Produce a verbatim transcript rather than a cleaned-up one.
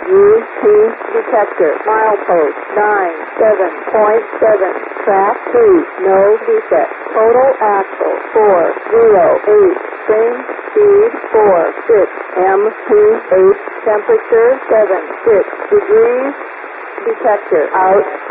U T detector. Milepost nine seven point seven. Track two. No defect. Total axle four zero eight. Train speed four six. M two eight. Temperature seven six degrees. Detector out.